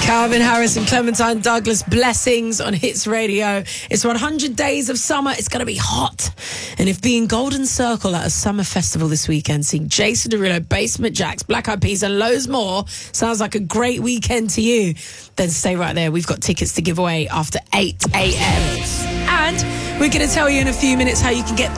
Calvin Harris and Clementine Douglas, Blessings on Hits Radio. It's 100 days of summer. It's going to be hot. And if being Golden Circle at a summer festival this weekend, seeing Jason Derulo, Basement Jaxx, Black Eyed Peas and loads more sounds like a great weekend to you, then stay right there. We've got tickets to give away after 8 a.m. And we're going to tell you in a few minutes how you can get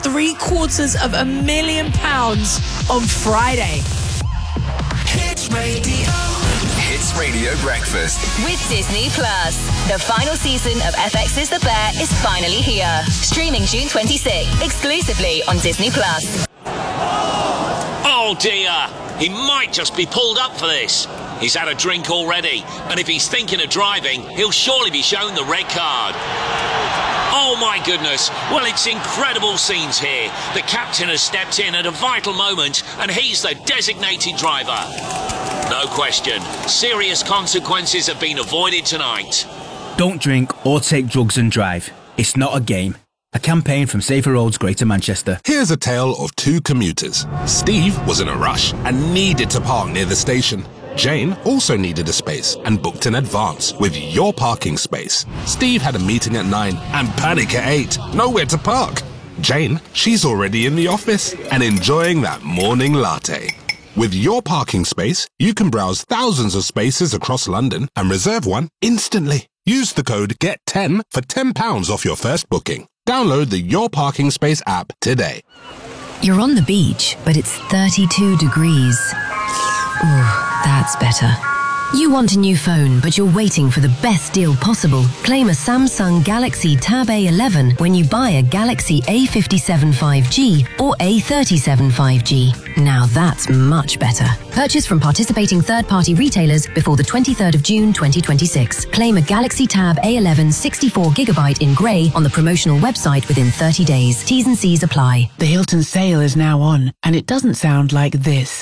£750,000 on Friday. Hits Radio. Hits Radio Breakfast. With Disney Plus. The final season of FX's The Bear is finally here. Streaming June 26th, exclusively on Disney Plus. Oh dear, he might just be pulled up for this. He's had a drink already, and if he's thinking of driving, he'll surely be shown the red card. Oh my goodness, well, it's incredible scenes here. The captain has stepped in at a vital moment, and he's the designated driver. No question, serious consequences have been avoided tonight. Don't drink or take drugs and drive. It's not a game. A campaign from Safer Roads Greater Manchester. Here's a tale of two commuters. Steve was in a rush and needed to park near the station. Jane also needed a space and booked in advance with Your Parking Space. Steve had a meeting at 9 and panic at 8. Nowhere to park. Jane, she's already in the office and enjoying that morning latte. With Your Parking Space, you can browse thousands of spaces across London and reserve one instantly. Use the code GET10 for £10 off your first booking. Download the Your Parking Space app today. You're on the beach, but it's 32 degrees. Ooh, that's better. You want a new phone, but you're waiting for the best deal possible. Claim a Samsung Galaxy Tab A11 when you buy a Galaxy A57 5G or A37 5G. Now that's much better. Purchase from participating third-party retailers before the 23rd of June 2026. Claim a Galaxy Tab A11 64GB in grey on the promotional website within 30 days. T's and C's apply. The Hilton sale is now on, and it doesn't sound like this.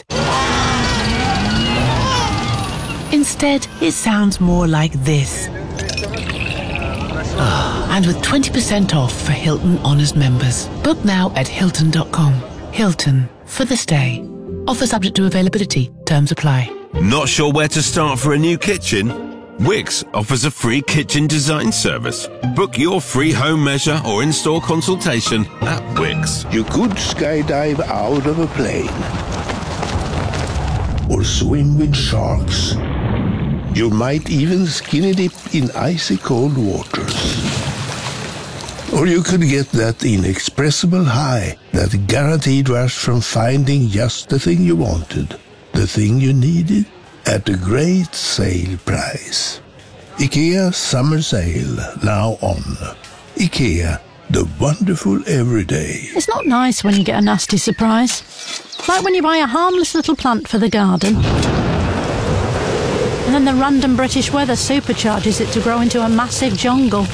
Instead, it sounds more like this. And with 20% off for Hilton Honors members. Book now at Hilton.com. Hilton, for the stay. Offer subject to availability. Terms apply. Not sure where to start for a new kitchen? Wix offers a free kitchen design service. Book your free home measure or in-store consultation at Wix. You could skydive out of a plane. Or swim with sharks. You might even skinny dip in icy cold waters. Or you could get that inexpressible high, that guaranteed rush from finding just the thing you wanted, the thing you needed, at a great sale price. IKEA Summer Sale, now on. IKEA, the wonderful everyday. It's not nice when you get a nasty surprise. Like when you buy a harmless little plant for the garden. And then the random British weather supercharges it to grow into a massive jungle.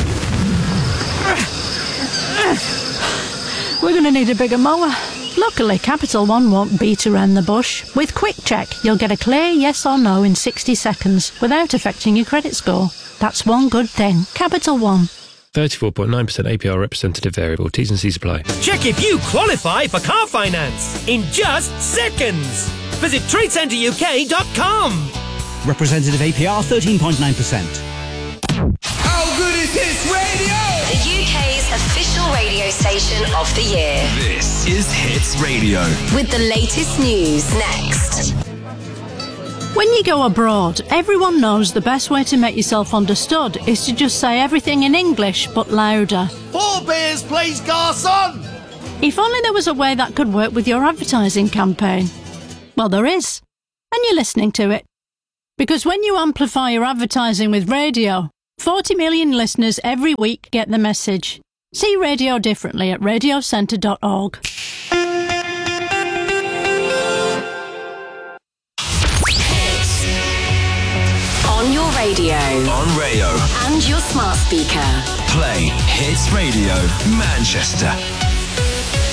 We're going to need a bigger mower. Luckily, Capital One won't beat around the bush. With Quick Check, you'll get a clear yes or no in 60 seconds without affecting your credit score. That's one good thing. Capital One. 34.9% APR representative variable. T's and C's apply. Check if you qualify for car finance in just seconds. Visit TradeCenterUK.com. Representative APR 13.9%. How good is Hits Radio? The UK's official radio station of the year. This is Hits Radio. With the latest news next. When you go abroad, everyone knows the best way to make yourself understood is to just say everything in English, but louder. 4 beers, please, garçon! If only there was a way that could work with your advertising campaign. Well, there is. And you're listening to it. Because when you amplify your advertising with radio, 40 million listeners every week get the message. See radio differently at radiocentre.org. On your radio. On Rayo. And your smart speaker. Play Hits Radio Manchester.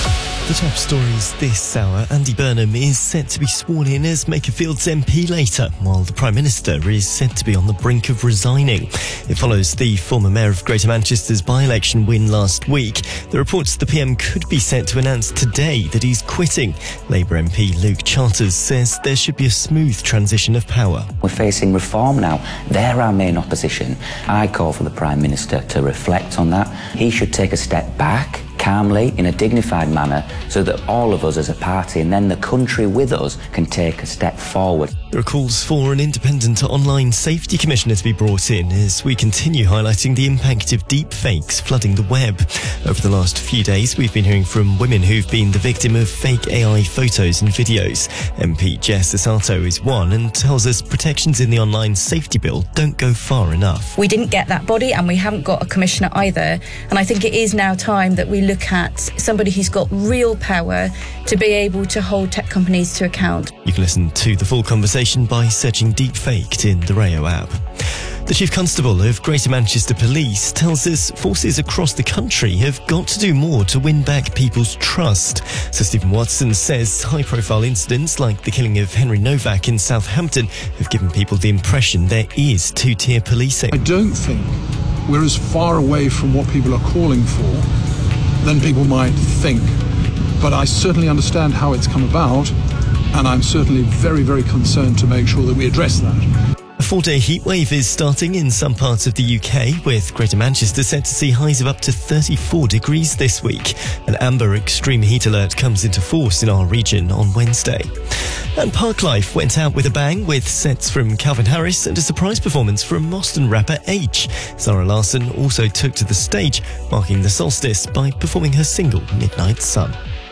The top stories this hour. Andy Burnham is set to be sworn in as Makerfield's MP later, while the Prime Minister is said to be on the brink of resigning. It follows the former Mayor of Greater Manchester's by-election win last week. The reports the PM could be set to announce today that he's quitting. Labour MP Luke Charters says there should be a smooth transition of power. We're facing reform now. They're our main opposition. I call for the Prime Minister to reflect on that. He should take a step back, calmly, in a dignified manner, so that all of us as a party and then the country with us can take a step forward. There are calls for an independent online safety commissioner to be brought in as we continue highlighting the impact of deep fakes flooding the web. Over the last few days, we've been hearing from women who've been the victim of fake AI photos and videos. MP Jess Asato is one and tells us protections in the online safety bill don't go far enough. We didn't get that body and we haven't got a commissioner either. And I think it is now time that we look at somebody who's got real power to be able to hold tech companies to account. You can listen to the full conversation by searching Deepfaked in the Rayo app. The Chief Constable of Greater Manchester Police tells us forces across the country have got to do more to win back people's trust. Sir Stephen Watson says high-profile incidents like the killing of Henry Novak in Southampton have given people the impression there is two-tier policing. I don't think we're as far away from what people are calling for than people might think. But I certainly understand how it's come about, and I'm certainly very, very concerned to make sure that we address that. A 4-day heatwave is starting in some parts of the UK, with Greater Manchester set to see highs of up to 34 degrees this week. An amber extreme heat alert comes into force in our region on Wednesday. And Parklife went out with a bang with sets from Calvin Harris and a surprise performance from Boston rapper H. Zara Larsson also took to the stage, marking the solstice by performing her single Midnight Sun.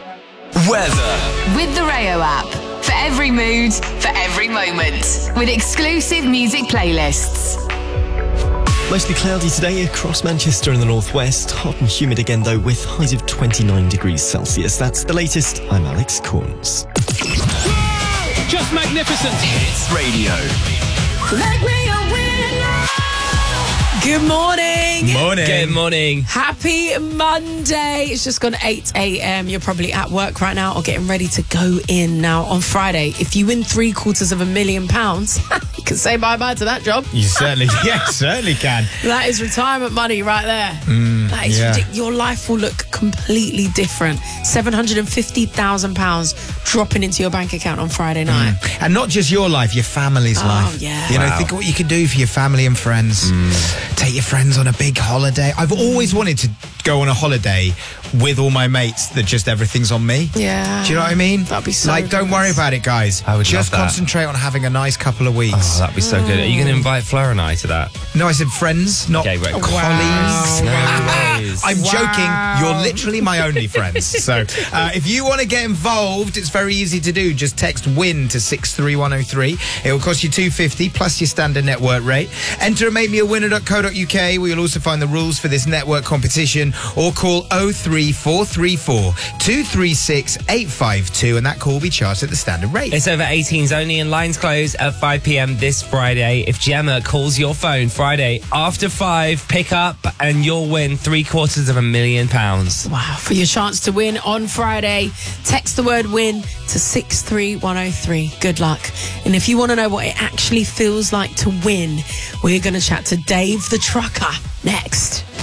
Weather. With the Rayo app. For every mood, for every moment. With exclusive music playlists. Mostly cloudy today across Manchester and the northwest. Hot and humid again though, with highs of 29 degrees Celsius. That's the latest. I'm Alex Corns. Just magnificent. Hits Radio. Make me a winner. Good morning. Morning. Good morning. Happy Monday. It's just gone 8 a.m. You're probably at work right now or getting ready to go in. Now, on Friday, if you win £750,000, you can say bye-bye to that job. You certainly, certainly can. That is retirement money right there. That is ridiculous. Your life will look completely different. £750,000 dropping into your bank account on Friday night. And not just your life, your family's life. Yeah. You know, think of what you can do for your family and friends. Take your friends on a big holiday. I've always wanted to go on a holiday with all my mates that just everything's on me. Yeah. Do you know what I mean? That'd be so Like, don't worry about it, guys. I would just love that. concentrate on having a nice couple of weeks. Oh, that'd be so good. Are you going to invite Fleur and I to that? No, I said friends, not Okay, right. colleagues. No ways. I'm joking. You're literally my only friends. So if you want to get involved, it's very easy to do. Just text WIN to 63103. It will cost you $2.50 plus your standard network rate. Enter matemewawinner.co.uk where you'll also find the rules for this network competition, or call 03434 236 852 and that call will be charged at the standard rate. It's over 18s only and lines close at 5 p.m. this Friday. If Gemma calls your phone Friday after 5, pick up and you'll win £750,000. Wow. For your chance to win on Friday, text the word WIN to 63103. Good luck. And if you want to know what it actually feels like to win, we're going to chat to Dave the Trucker next.